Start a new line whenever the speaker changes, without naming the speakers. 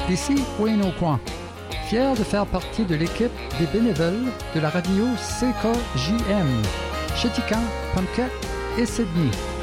Ici Wayne Aucoin, fier de faire partie de l'équipe des bénévoles de la radio CKJM, Chéticamp, Pomquet et Sydney.